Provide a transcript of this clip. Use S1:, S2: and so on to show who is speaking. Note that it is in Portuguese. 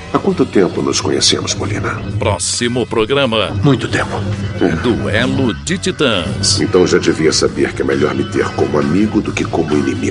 S1: Há quanto tempo nos conhecemos, Molina?
S2: Próximo programa.
S1: Muito tempo.
S2: Duelo de Titãs.
S1: Então já devia saber que é melhor me ter como amigo do que como inimigo.